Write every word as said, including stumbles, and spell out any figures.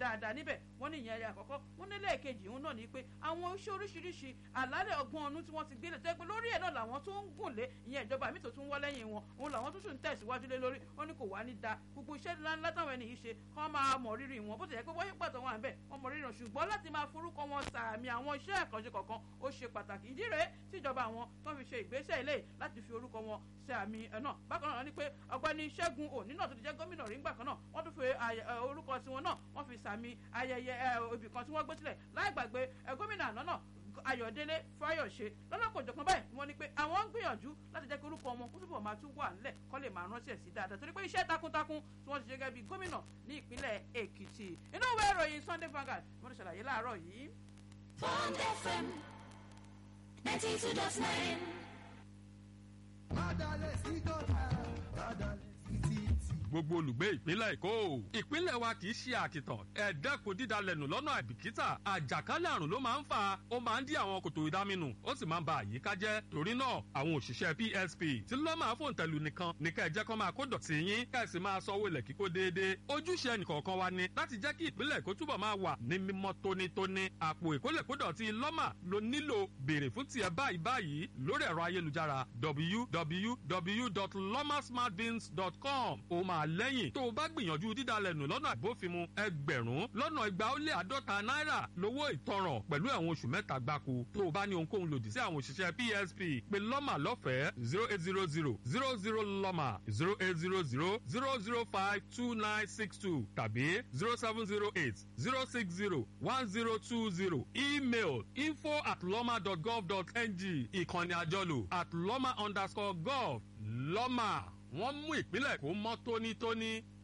dáadáa níbẹ̀ wọ́n ní ìyẹn àkọ́kọ́ wọ́n ní lẹ́ẹ̀kejì òun náà ní pé àwọn iṣẹ́ oríṣiríṣi àlàálẹ̀ ọgbọ́n ọ̀nù tí wọ́n ti gbélé tó yẹ pé lórí ẹ̀ náà làwọn tó ń gùn lé ìyẹn ìjọba mi tó tún wọ́ lẹ́yìn wọn òun làwọn tó tún ń tẹ̀síwájú lé lórí wọ́n ní kò wá ní da gbogbo iṣẹ́ ńláńlá táwọn ẹni yìí ṣe kọ́ máa mọ̀ rírì wọn bó ti yẹ pé wọ́n pàtó wọn àbẹ̀ wọ́n mọ̀ rírì wọn ṣùgbọ́n láti máa forúkọ wọn sàmì àwọn iṣẹ́ àkànṣe kọ̀ọ̀kan ó ṣe pàtàkì ìdí rèé tíjọba àwọn tó fi ṣe ìgbésẹ̀ ilé láti fi orúkọ wọn sàmì ẹ̀ náà bákan náà ní pé ọ̀gbẹ́ni Ṣẹ́gun Òní náà tó ti jẹ́ gómìnà rí ńgbà kan náà wọ́n tún fi orúkọ tiwọn náà wọ́n fi sàmì ayẹyẹ ibì kan tí wọ́n gbé sílẹ̀ láì gbàgbé gómìnà àná náà Ayọ̀délé Fáyọ̀ṣe lọ́lọ́kọ̀jọ̀kan báyìí wọ́n ní pé àwọn ń gbìyànjú láti jẹ́ kí orúkọ wọn kó túbọ̀ máa tún wà nílẹ̀ kó lè máa ránṣẹ́ sí dáadáa torí pé iṣẹ́ takuntakun tí wọ́n ti ṣe gẹ́gẹ́ bí gómìnà ní ìpínlẹ̀ Èkìtì inú ìwé ìròyìn Sunday Vanguard wọ́n ti ṣàlàyé láàárọ̀ yìí. Bond F M ninety two dot nine. gbogbo olùgbé ìpínlẹ̀ Èkó ìpínlẹ̀ wa kì í ṣe àkìtàn ẹ dẹ́kun dídalẹ̀nù lọ́nà àìbìkítà àjàkálẹ̀ àrùn ló máa ń fà ó máa ń dí àwọn kòtò ìdáminù ó sì máa ń ba àyíká jẹ́ torí náà àwọn òṣìṣẹ́ P S P tí ló máa fòǹtẹ̀lù nìkan ní kẹ́ ẹ jẹ́ kó máa kó dọ̀tí yín kẹ́ ẹ sì máa sanwó ilẹ̀ kíkó déédéé ojúṣe ẹnìkọ̀ọ̀kan wa ni láti jẹ́ kí ìpínlẹ̀ Èkó túbọ̀ máa wà ní mímọ́ tónítóní àpò ìkólẹ̀kódọ̀tí lọ́mà ló nílò béèrè fún tiẹ̀ báyìí báyìí lórí ẹ̀rọ ayélujára w w w dot loma smart bins dot com ó máa lẹ́yìn tó o bá gbìyànjú dídalẹ̀nù lọ́nà àbófinmu ẹgbẹ̀rún lọ́nà igba ó lé àádọ́ta náírà lówó ìtanràn pẹ̀lú ẹ̀wọ̀n oṣù mẹ́ta gbáko tó o bá ní ohunkóhun lòdì sí àwọn òṣìṣẹ́ P S P pé lọ́mà lọ́fẹ̀ẹ́ zero eight zero zero zero zero lọ́mà zero eight zero zero zero zero five two nine six two tàbí zero seven zero eight zero six zero one zero two zero email info at loma dot gov dot ng ìkànnì àjọlò at loma underscore gov lọ́mà wọ́n mú ìpínlẹ̀ kó mọ́ tónítóní.